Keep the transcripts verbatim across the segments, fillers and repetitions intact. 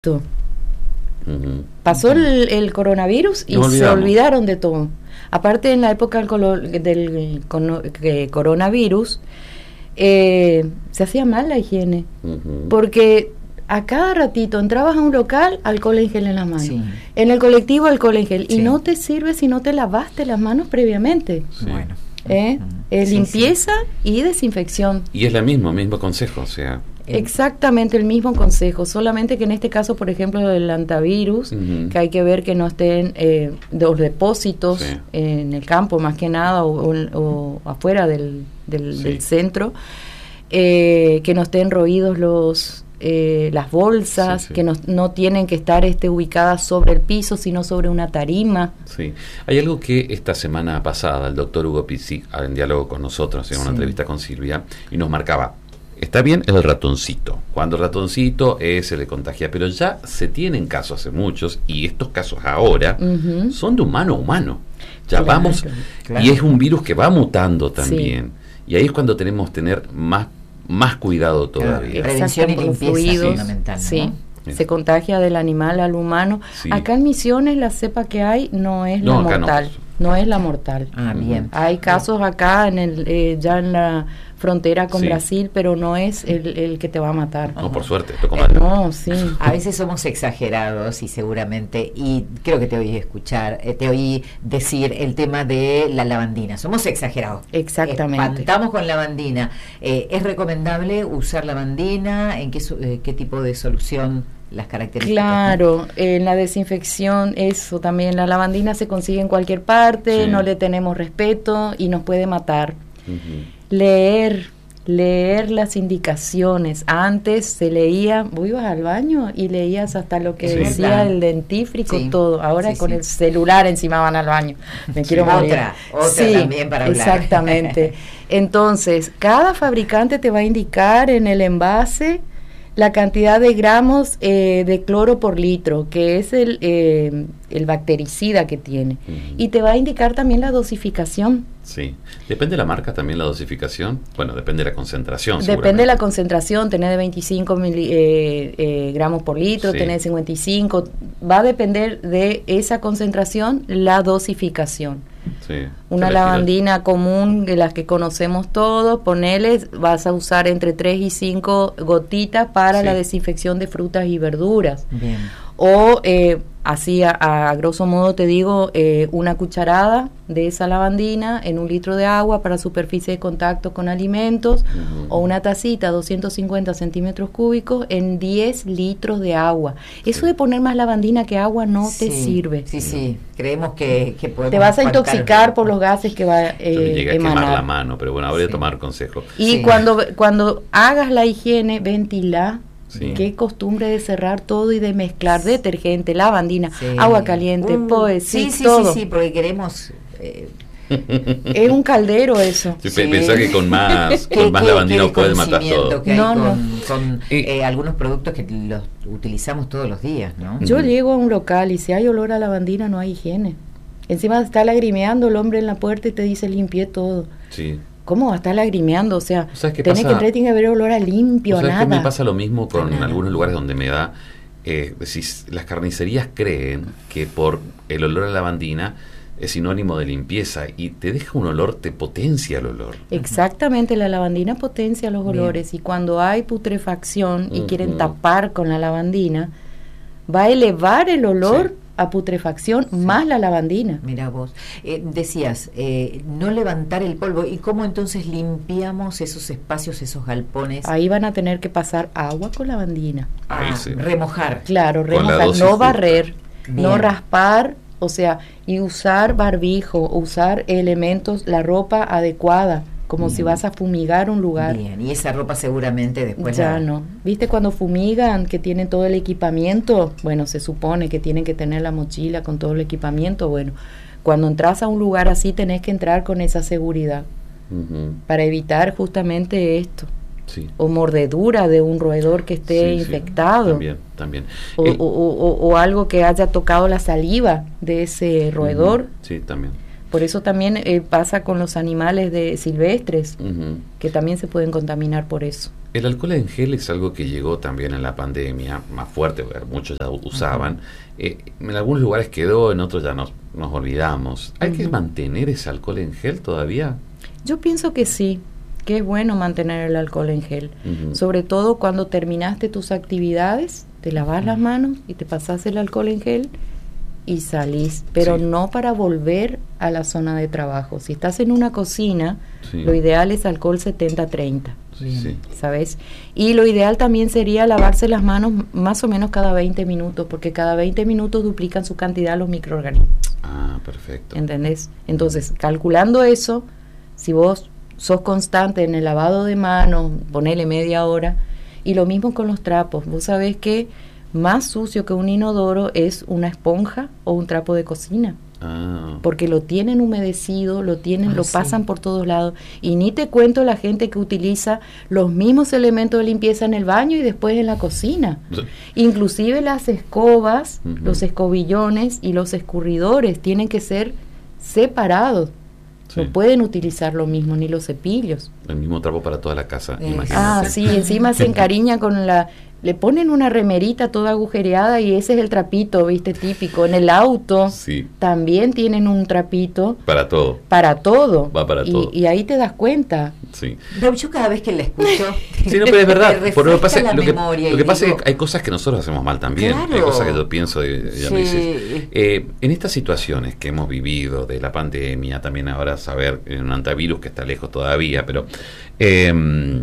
Uh-huh. Pasó el, el coronavirus y se olvidaron de todo. Aparte, en la época del, colo, del cono, que coronavirus, eh, se hacía mal la higiene. Uh-huh. Porque a cada ratito entrabas a un local, alcohol en gel en las manos. Sí. En el colectivo, alcohol en gel. Sí. Y no te sirve si no te lavaste las manos previamente. Sí. Bueno. ¿Eh? Uh-huh. Eh, sí, limpieza sí. y desinfección. Y es la misma, mismo consejo, o sea... Exactamente el mismo consejo, solamente que en este caso, por ejemplo, del antivirus, uh-huh. que hay que ver que no estén eh, los depósitos sí. en el campo, más que nada, o, o, o afuera del, del, sí. del centro, eh, que no estén roídos los eh, las bolsas, sí, sí. que no, no tienen que estar este, ubicadas sobre el piso, sino sobre una tarima. Sí, hay algo que esta semana pasada el doctor Hugo Pizzi, en diálogo con nosotros, en una sí. entrevista con Silvia, y nos marcaba. Está bien el ratoncito, cuando el ratoncito es, se le contagia, pero ya se tienen casos hace muchos, y estos casos ahora uh-huh. son de humano a humano. Ya claro, vamos, claro. y es un virus que va mutando también. Sí. Y ahí es cuando tenemos que tener más, más cuidado todavía. Claro, prevención y limpieza es fundamental, ¿no? Sí. Sí. Se contagia del animal al humano. Sí. Acá en Misiones la cepa que hay no es no, la mortal. No. no es la mortal. Ah, bien. Hay casos acá en el eh, ya en la frontera con sí. Brasil, pero no es el, el que te va a matar. No, por suerte. Esto eh, no, sí. A veces somos exagerados y seguramente, y creo que te oí escuchar, eh, te oí decir el tema de la lavandina. Somos exagerados. Exactamente. Espantamos con lavandina. Eh, ¿Es recomendable usar lavandina? ¿En qué, eh, qué tipo de solución? Las características. Claro, en la desinfección, eso también, la lavandina se consigue en cualquier parte, sí. no le tenemos respeto y nos puede matar. Uh-huh. Leer, leer las indicaciones. Antes se leía, vos ibas al baño y leías hasta lo que sí, decía claro. el dentífrico, sí. todo. Ahora sí, con sí. el celular encima van al baño. Me sí. quiero morir. Otra, otra sí, también para hablar. Exactamente. Entonces, cada fabricante te va a indicar en el envase la cantidad de gramos eh, de cloro por litro, que es el, eh, el bactericida que tiene. Uh-huh. Y te va a indicar también la dosificación. Sí. ¿Depende de la marca también la dosificación? Bueno, depende de la concentración. Depende de la concentración. Tenés de veinticinco mili, eh, eh, gramos por litro, sí. tenés de cincuenta y cinco. Va a depender de esa concentración la dosificación. Sí, una lavandina común de las que conocemos todos, ponele, vas a usar entre tres y cinco gotitas para sí. la desinfección de frutas y verduras. Bien. O eh, así a, a grosso modo te digo, eh, una cucharada de esa lavandina en un litro de agua para superficie de contacto con alimentos, uh-huh. o una tacita, doscientos cincuenta centímetros cúbicos en diez litros de agua. Eso sí. de poner más lavandina que agua no sí. te sirve. Sí, sí, creemos que, que podemos... Te vas a intoxicar por los gases que va a eh, Yo me llegué a emanar. quemar la mano, pero bueno, habría sí. que tomar consejo. Y sí. cuando, cuando hagas la higiene, ventila. Sí. Qué costumbre de cerrar todo y de mezclar detergente, lavandina, sí. agua caliente, uh, poesía, sí, sí, todo. Sí, sí, porque queremos... Eh, es un caldero eso. Sí, sí. Pensar que con más con más lavandina puedes matar todo. Que no, con, no. Con eh, algunos productos que los utilizamos todos los días, ¿no? Yo uh-huh. llego a un local y si hay olor a lavandina no hay higiene. Encima está lagrimeando el hombre en la puerta y te dice limpié todo. Sí. ¿Cómo va a estar lagrimeando? O sea, tenés que entrar y tiene que haber olor a limpio, a nada. ¿Sabes qué me pasa lo mismo con nada. algunos lugares donde me da... Eh, si las carnicerías creen que por el olor a lavandina es sinónimo de limpieza y te deja un olor, te potencia el olor. Exactamente, la lavandina potencia los olores. Bien. Y cuando hay putrefacción y uh-huh. quieren tapar con la lavandina, va a elevar el olor... Sí. a putrefacción sí. más la lavandina. Mira vos, eh, decías, eh, no levantar el polvo, ¿y cómo entonces limpiamos esos espacios, esos galpones? Ahí van a tener que pasar agua con lavandina. Ah, sí. Remojar. Claro, remojar, no barrer, Bien. no raspar, o sea, y usar barbijo, usar elementos, la ropa adecuada, como Bien. si vas a fumigar un lugar. Bien, y esa ropa seguramente después... Ya la... no. ¿Viste cuando fumigan, que tienen todo el equipamiento? Bueno, se supone que tienen que tener la mochila con todo el equipamiento. Bueno, cuando entras a un lugar así tenés que entrar con esa seguridad, uh-huh. para evitar justamente esto. Sí. O mordedura de un roedor que esté sí, infectado. Sí, también, también. O, El... o, o, o algo que haya tocado la saliva de ese roedor. Uh-huh. Sí, también. Por eso también eh, pasa con los animales de silvestres, uh-huh. que también se pueden contaminar por eso. El alcohol en gel es algo que llegó también en la pandemia, más fuerte, porque muchos ya usaban. Uh-huh. Eh, en algunos lugares quedó, en otros ya nos, nos olvidamos. ¿Hay uh-huh. que mantener ese alcohol en gel todavía? Yo pienso que sí, que es bueno mantener el alcohol en gel. Uh-huh. Sobre todo cuando terminaste tus actividades, te lavas uh-huh. las manos y te pasas el alcohol en gel y salís, pero sí. no para volver a la zona de trabajo. Si estás en una cocina, sí. lo ideal es alcohol setenta treinta, sí. ¿sabes? Y lo ideal también sería lavarse las manos más o menos cada veinte minutos, porque cada veinte minutos duplican su cantidad los microorganismos. Ah, perfecto. ¿Entendés? Entonces, calculando eso, si vos sos constante en el lavado de manos, ponele media hora, y lo mismo con los trapos. Vos sabés que más sucio que un inodoro es una esponja o un trapo de cocina. Ah. Porque lo tienen humedecido, lo tienen, ah, lo sí. pasan por todos lados. Y ni te cuento la gente que utiliza los mismos elementos de limpieza en el baño y después en la cocina. Sí. Inclusive las escobas, uh-huh. los escobillones y los escurridores tienen que ser separados. Sí. No pueden utilizar lo mismo, ni los cepillos. El mismo trapo para toda la casa, eh. imagínate. Ah, sí, encima se encariña con la... Le ponen una remerita toda agujereada y ese es el trapito, ¿viste? Típico. En el auto sí. también tienen un trapito. Para todo. Para todo. Va para y, todo. Y ahí te das cuenta. Sí. Pero yo cada vez que la escucho... sí, no, pero es verdad. Por lo que pasa, la lo que, lo que pasa digo, es que hay cosas que nosotros hacemos mal también. Claro. Hay cosas que yo pienso, y, ya sí. me dices. Eh, en estas situaciones que hemos vivido de la pandemia, también ahora saber en un antivirus que está lejos todavía, pero eh,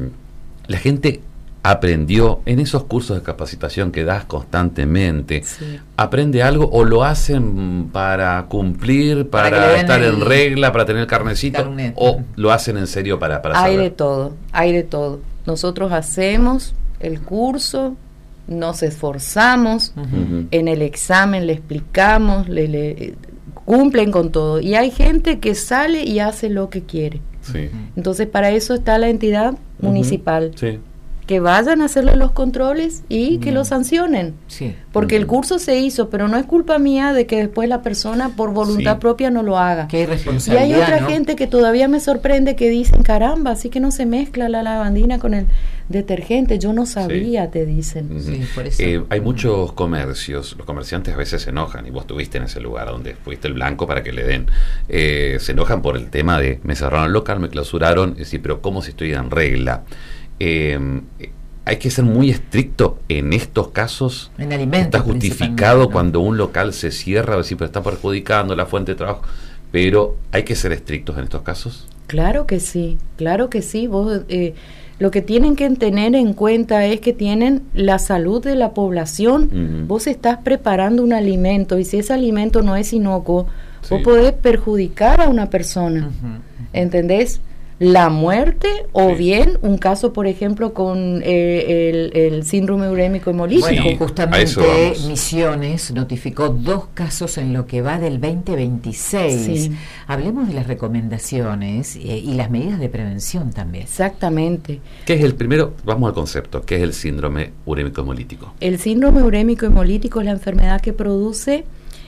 la gente... aprendió en esos cursos de capacitación que das constantemente, sí. aprende algo o lo hacen para cumplir, para, para estar el, en regla, para tener carnecito, carnet. O lo hacen en serio para, para hay saber. de todo, hay de todo. Nosotros hacemos el curso, nos esforzamos, uh-huh. en el examen le explicamos, le, le cumplen con todo. Y hay gente que sale y hace lo que quiere. Sí. Entonces para eso está la entidad uh-huh. municipal. Sí. Que vayan a hacerle los controles y que mm. lo sancionen. Sí. Porque mm. el curso se hizo, pero no es culpa mía de que después la persona por voluntad sí. propia no lo haga. Qué responsabilidad, y hay otra ¿no? gente que todavía me sorprende que dicen, caramba, así que no se mezcla la lavandina con el detergente. Yo no sabía, sí. te dicen. Mm-hmm. Sí, por eso. Eh, hay muchos comercios, los comerciantes a veces se enojan, y vos estuviste en ese lugar donde fuiste el blanco para que le den. Eh, se enojan por el tema de, me cerraron el local, me clausuraron, es decir, pero ¿cómo si estoy en regla? Eh, hay que ser muy estricto en estos casos. En alimentos, está justificado, ¿no? Cuando un local se cierra, decir, pero está perjudicando la fuente de trabajo, pero hay que ser estrictos en estos casos. Claro que sí, claro que sí. Vos eh, lo que tienen que tener en cuenta es que tienen la salud de la población. Uh-huh. Vos estás preparando un alimento y si ese alimento no es inocuo, sí. vos podés perjudicar a una persona, uh-huh. ¿entendés? La muerte o sí. bien un caso, por ejemplo, con eh, el, el síndrome urémico hemolítico. Bueno, justamente Misiones notificó dos casos en lo que va del veinte veintiséis. Sí. Hablemos de las recomendaciones eh, y las medidas de prevención también. Exactamente. ¿Qué es el primero? Vamos al concepto. ¿Qué es el síndrome urémico hemolítico? El síndrome urémico hemolítico es la enfermedad que produce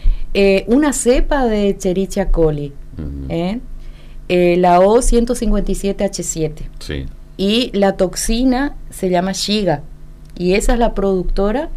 eh, una cepa de Escherichia coli. Uh-huh. ¿eh? Eh, la O ciento cincuenta y siete H siete sí. y la toxina se llama Shiga y esa es la productora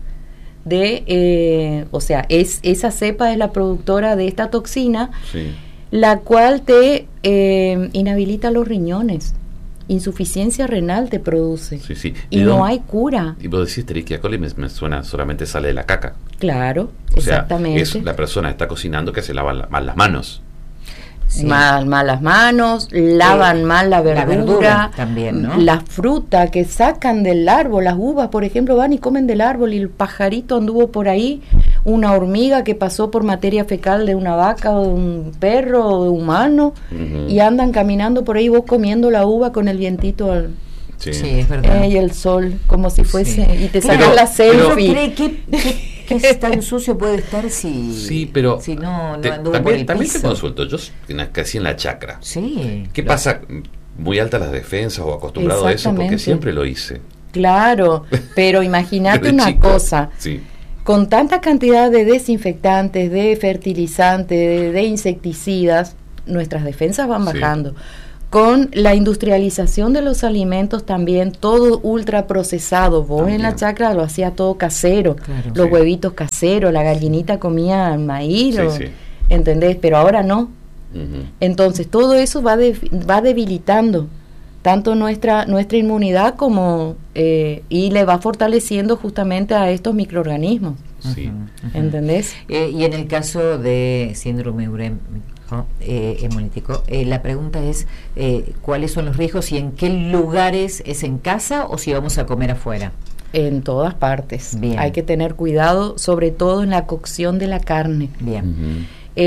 de eh, o sea es esa cepa es la productora de esta toxina sí. la cual te eh, inhabilita los riñones, insuficiencia renal te produce sí, sí. y, y no dónde, hay cura. Y vos decís Escherichia coli, me, me suena, solamente sale de la caca. Claro, o exactamente. Sea, es la persona está cocinando que se lava la, mal las manos. Sí. Mal, malas manos, lavan sí. mal la verdura, la verdura también, ¿no? La fruta que sacan del árbol, las uvas, por ejemplo, van y comen del árbol y el pajarito anduvo por ahí, una hormiga que pasó por materia fecal de una vaca o de un perro o de un humano, uh-huh. y andan caminando por ahí vos comiendo la uva con el vientito al... Sí, sí, es verdad. Eh, y el sol, como si fuese, sí. y te sacan pero, la selfie. Pero ¿qué, qué, qué tan sucio puede estar si, sí, pero si no, no te, anduvo también, por el también piso? te consulto, yo crecí en la chacra. Sí. ¿Qué claro. pasa? Muy altas las defensas o acostumbrado a eso porque siempre lo hice. Claro, pero imagínate una chico, cosa. Sí. Con tanta cantidad de desinfectantes, de fertilizantes, de, de insecticidas, nuestras defensas van bajando. Sí. Con la industrialización de los alimentos también, todo ultra procesado. Vos también en la chacra lo hacía todo casero, claro, los sí. huevitos caseros, la gallinita comía maíz, sí, o, sí. ¿entendés? Pero ahora no. Uh-huh. Entonces todo eso va, de, va debilitando tanto nuestra nuestra inmunidad como eh, y le va fortaleciendo justamente a estos microorganismos. Sí. Uh-huh. ¿Entendés? Eh, y en el caso de síndrome urémico, Eh, hemolítico, eh, la pregunta es eh, ¿cuáles son los riesgos y en qué lugares? ¿Es en casa o si vamos a comer afuera? En todas partes. Bien. Hay que tener cuidado, sobre todo en la cocción de la carne. Bien. Uh-huh.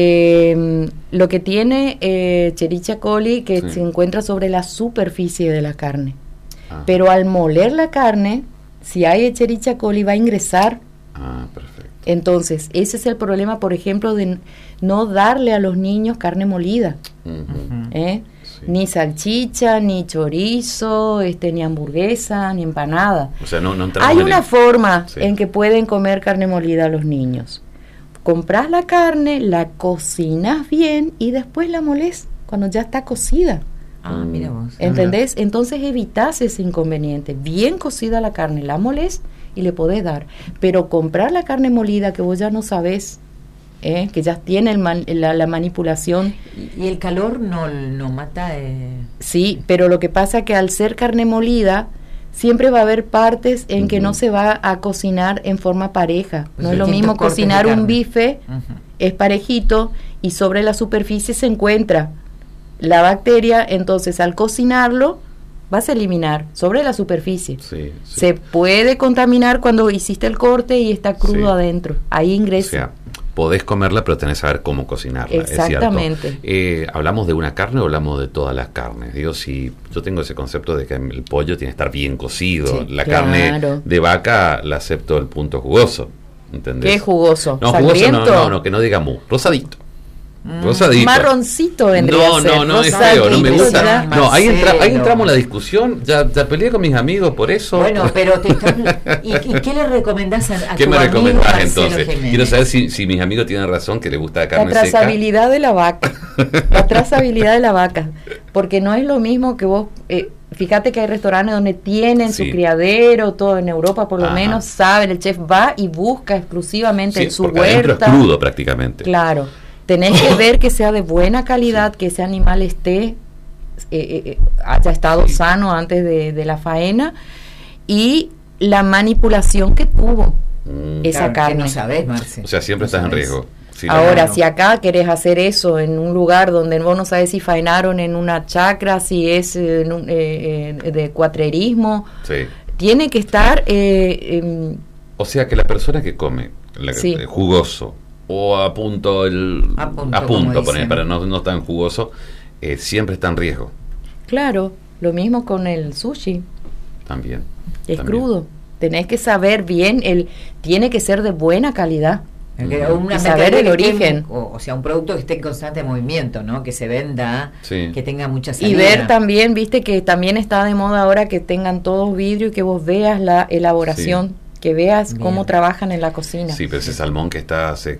eh, lo que tiene eh, Escherichia coli que sí. se encuentra sobre la superficie de la carne. Ah. Pero al moler la carne, si hay Escherichia coli va a ingresar. Ah, perfecto. Entonces, ese es el problema, por ejemplo, de no darle a los niños carne molida, uh-huh. ¿eh? Sí. Ni salchicha, ni chorizo, este, ni hamburguesa, ni empanada. O sea, no, no Hay una en... forma sí. en que pueden comer carne molida los niños. Comprás la carne, la cocinas bien y después la molés cuando ya está cocida. Ah, mira vos. ¿Entendés? Entonces evitás ese inconveniente. Bien cocida la carne, la molés y le podés dar. Pero comprar la carne molida que vos ya no sabés, ¿eh? que ya tiene el man, la, la manipulación. ¿Y el calor no, no mata? Eh? Sí, pero lo que pasa es que al ser carne molida, siempre va a haber partes en uh-huh. que no se va a cocinar en forma pareja. Pues no es lo mismo cocinar un bife, uh-huh. es parejito, y sobre la superficie se encuentra la bacteria, entonces al cocinarlo vas a eliminar sobre la superficie. Sí, sí. Se puede contaminar cuando hiciste el corte y está crudo sí. adentro. Ahí ingresa. O sea, podés comerla, pero tenés que saber cómo cocinarla. Exactamente. Es eh, ¿Hablamos de una carne o hablamos de todas las carnes? Digo, si yo tengo ese concepto de que el pollo tiene que estar bien cocido. Sí, la claro. carne de vaca la acepto el punto jugoso. ¿Entendés? ¿Qué jugoso? No, jugoso no, no, no, que no diga mu. Rosadito. Rosadito. Marroncito vendría no, a ser. No, no, es feo, no me gusta. No, ahí, entra, ahí entramos en la discusión. Ya, ya peleé con mis amigos por eso. Bueno, pero te están, ¿y, ¿y qué le recomendás a, a ¿Qué tu me amigo recomendás Marcelo entonces? Jiménez? Quiero saber si, si mis amigos tienen razón, que les gusta la carne seca. La trazabilidad seca. de la vaca. La trazabilidad de la vaca. Porque no es lo mismo que vos... Eh, fíjate que hay restaurantes donde tienen sí. su criadero, todo en Europa por lo Ajá. menos, saben, el chef va y busca exclusivamente sí, en su porque huerta. Adentro es crudo prácticamente. Claro. Tenés que ver que sea de buena calidad, sí. que ese animal esté, eh, eh, haya estado sí. sano antes de, de la faena, y la manipulación que tuvo mm. esa claro, carne. Que no sabés, Marce. O sea, siempre no estás sabés. en riesgo. Sí, Ahora, claro. si acá querés hacer eso en un lugar donde vos no sabés si faenaron en una chacra, si es en un, eh, eh, de cuatrerismo, sí. tiene que estar... Eh, eh, o sea, que la persona que come la, sí. eh, jugoso, o a punto, el, a punto, a punto poner, para no, no tan jugoso, eh, siempre está en riesgo. Claro, lo mismo con el sushi. También. Es también. crudo. Tenés que saber bien, el tiene que ser de buena calidad. Mm. Y saber el origen. Que, o, o sea, un producto que esté en constante movimiento, ¿no? Que se venda, sí. que tenga mucha salida. Y ver también, viste, que también está de moda ahora que tengan todos vidrio y que vos veas la elaboración. Sí. Que veas Bien. cómo trabajan en la cocina. Sí, pero ese salmón que está hace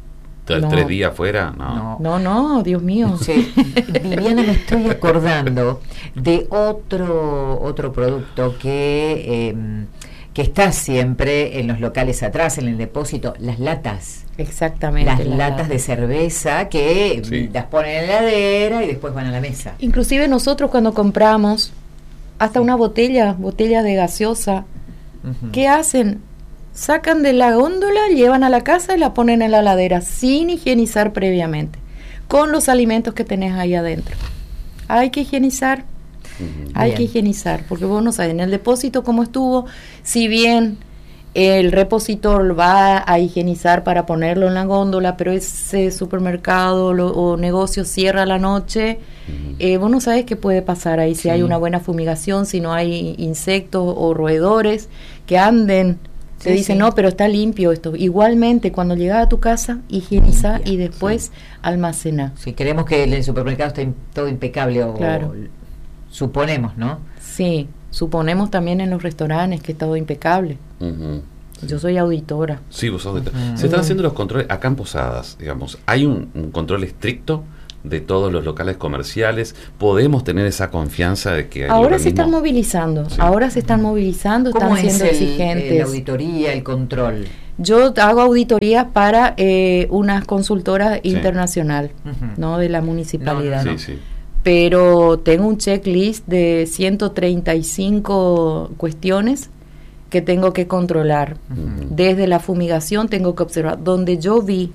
t- no. tres días afuera, no. No, no, no Dios mío. Sí. Viviana, me estoy acordando de otro otro producto que eh, que está siempre en los locales atrás, en el depósito, las latas. Exactamente. Las la latas lata. de cerveza que sí. las ponen en la heladera y después van a la mesa. Inclusive nosotros cuando compramos hasta una botella, botella de gaseosa, Uh-huh. ¿qué hacen? Sacan de la góndola, llevan a la casa y la ponen en la heladera sin higienizar previamente, con los alimentos que tenés ahí adentro. Hay que higienizar, uh-huh. hay bien. que higienizar, porque vos no sabés en el depósito cómo estuvo, si bien el repositor va a higienizar para ponerlo en la góndola, pero ese supermercado lo, o negocio cierra a la noche, uh-huh. eh, vos no sabés qué puede pasar ahí, si sí. hay una buena fumigación, si no hay insectos o roedores que anden, te sí, dicen, sí. no, pero está limpio esto. Igualmente, cuando llegas a tu casa, higieniza Limpia, y después sí. almacena. Si queremos que el supermercado esté in, todo impecable, o, claro. o suponemos, ¿no? Sí, suponemos también en los restaurantes que está todo impecable. Uh-huh. Sí. Yo soy auditora. Sí, vos sos auditora. Uh-huh. Se están haciendo los controles acá en Posadas, digamos. ¿Hay un, un control estricto de todos los locales comerciales? ¿Podemos tener esa confianza de que... Ahora se están movilizando, sí. ahora se están movilizando, están siendo el, exigentes. Eh, la auditoría, el control? Yo hago auditorías para eh, unas consultoras sí. internacional, uh-huh. no de la municipalidad. No, no. Sí, sí. Pero tengo un checklist de ciento treinta y cinco cuestiones que tengo que controlar. Uh-huh. Desde la fumigación tengo que observar. Donde yo vi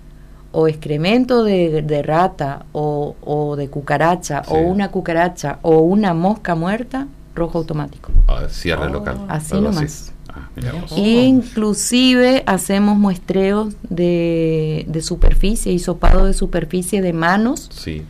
o excremento de, de rata o, o de cucaracha sí. o una cucaracha o una mosca muerta, rojo automático. Ah, cierre oh. local. Así Algo nomás. Así. Ah, inclusive hacemos muestreos de, de superficie, hisopado de superficie de manos sí.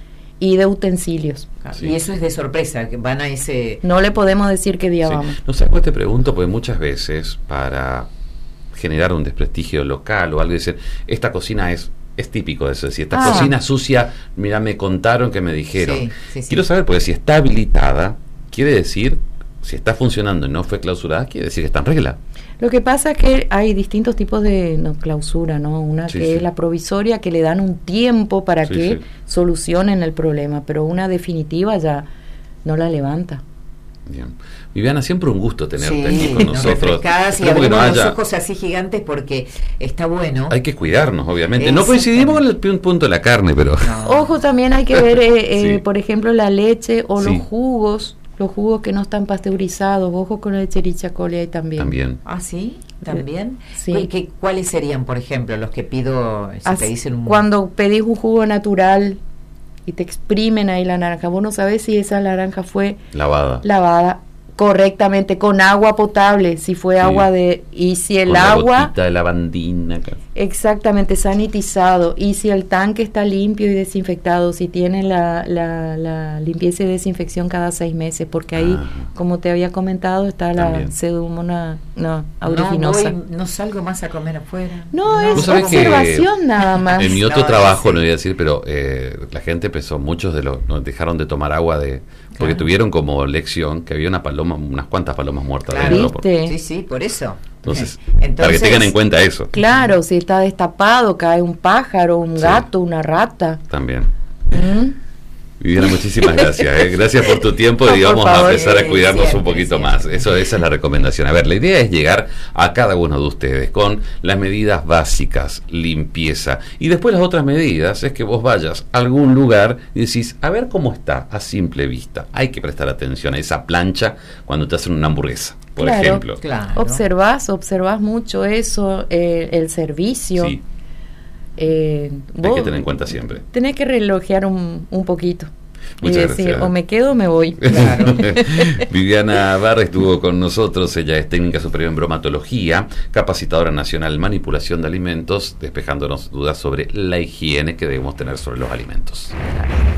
y de utensilios. Sí. Y eso es de sorpresa, que van a ese... No le podemos decir qué día sí. vamos. No sé, pues te pregunto, porque muchas veces para generar un desprestigio local o algo, decir, esta cocina es es típico de eso, es decir, esta ah. cocina sucia, mira, me contaron que me dijeron. Sí, sí, sí. Quiero saber, porque si está habilitada, quiere decir, si está funcionando y no fue clausurada, quiere decir que está en regla. Lo que pasa es que hay distintos tipos de no, clausura, ¿no? Una sí, que sí. es la provisoria, que le dan un tiempo para sí, que sí. solucionen el problema, pero una definitiva ya no la levanta. Bien. Viviana, siempre un gusto tenerte sí, aquí con nosotros. Y abrimos no haya... los ojos así gigantes porque está bueno. Hay que cuidarnos, obviamente. No coincidimos con el punto de la carne, pero... No. Ojo, también hay que ver, eh, eh, sí. por ejemplo, la leche o sí. los jugos, los jugos que no están pasteurizados. Ojo con la Escherichia coli ahí también. También. Ah, ¿sí? ¿También? Sí. ¿Qué, ¿Cuáles serían, por ejemplo, los que pido? Si Así, pedís un... Cuando pedís un jugo natural y te exprimen ahí la naranja, vos no sabés si esa naranja fue... Lavada. Lavada. Correctamente, con agua potable, si fue sí. agua de... Y si el con agua... La gotita de lavandina. Exactamente, sanitizado. Y si el tanque está limpio y desinfectado, si tiene la, la, la limpieza y desinfección cada seis meses, porque ahí, ah. como te había comentado, está También. la pseudomonas no, aeruginosa. No, voy, no salgo más a comer afuera. No, no. es observación nada más. En mi otro no, trabajo, sí. no voy a decir, pero eh, la gente empezó, muchos de los... No, dejaron de tomar agua de... Porque claro. tuvieron como lección que había una paloma, unas cuantas palomas muertas claro. dentro. ¿Viste? Sí, sí, por eso. Entonces, Entonces, para que tengan en cuenta eso. Claro, si está destapado, cae un pájaro, un sí. gato, una rata. También. ¿Mm? Viviana, muchísimas gracias. ¿eh? Gracias por tu tiempo no, y vamos a empezar a cuidarnos siempre, un poquito siempre. más. Eso, esa es la recomendación. A ver, la idea es llegar a cada uno de ustedes con las medidas básicas, limpieza. Y después las otras medidas es que vos vayas a algún lugar y decís, a ver cómo está a simple vista. Hay que prestar atención a esa plancha cuando te hacen una hamburguesa, por claro, ejemplo. Claro. Observás, observás mucho eso, eh, el servicio. Sí. Eh, Hay que tener en cuenta siempre. Tenés que relojear un, un poquito. Muchas y decir, gracias. o me quedo o me voy. Claro. Viviana Barra estuvo con nosotros. Ella es técnica superior en bromatología, capacitadora nacional en manipulación de alimentos, despejándonos dudas sobre la higiene que debemos tener sobre los alimentos.